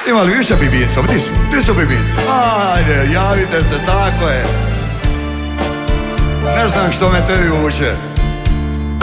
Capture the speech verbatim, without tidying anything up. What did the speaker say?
Ima li više bibinca? Gdje su? Gdje su bibinci? Ajde, javite se, tako je. Ne znam što me tebi vuče.